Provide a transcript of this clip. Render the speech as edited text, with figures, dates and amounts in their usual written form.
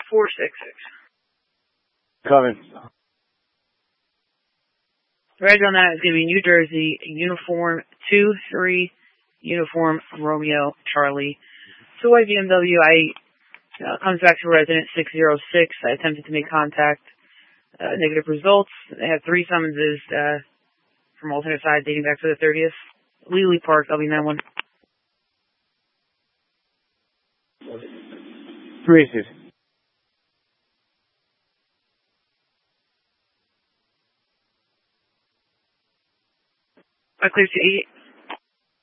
466. Coming. Reg on that is going to be New Jersey, uniform 23, uniform Romeo Charlie. So white BMW, comes back to resident 606. I attempted to make contact. Negative results. I have 3 summonses from alternate side dating back to the 30th. Legally parked, I'll be 9-1. 3 issues. I clear to 8.